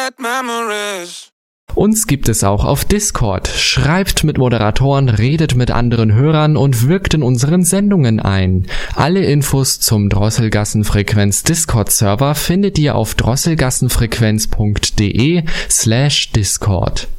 bad memories. Uns gibt es auch auf Discord. Schreibt mit Moderatoren, redet mit anderen Hörern und wirkt in unseren Sendungen ein. Alle Infos zum Drosselgassenfrequenz Discord-Server findet ihr auf drosselgassenfrequenz.de/Discord.